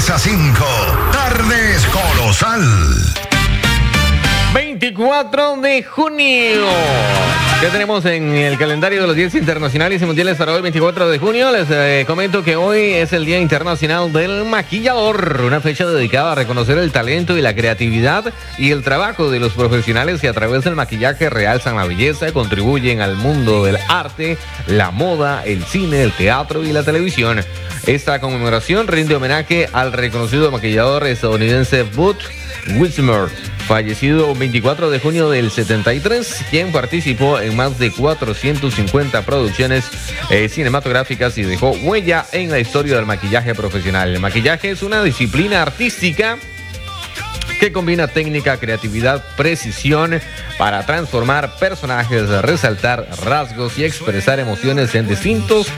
3 a 5. Tardes Colosal. 24 de junio. ¿Qué tenemos en el calendario de los días internacionales y mundiales para hoy, 24 de junio? Les comento que hoy es el Día Internacional del Maquillador, una fecha dedicada a reconocer el talento y la creatividad y el trabajo de los profesionales que a través del maquillaje realzan la belleza, contribuyen al mundo del arte, la moda, el cine, el teatro y la televisión. Esta conmemoración rinde homenaje al reconocido maquillador estadounidense Butch Wismer, fallecido 24 de junio del 73, quien participó en más de 450 producciones cinematográficas y dejó huella en la historia del maquillaje profesional. El maquillaje es una disciplina artística que combina técnica, creatividad, precisión para transformar personajes, resaltar rasgos y expresar emociones en distintos